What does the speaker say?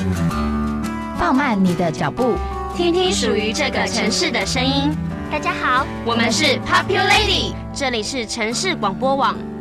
放慢你的脚步， 听听属于这个城市的声音。 大家好， 我们是 Popular Lady， 这里是城市广播网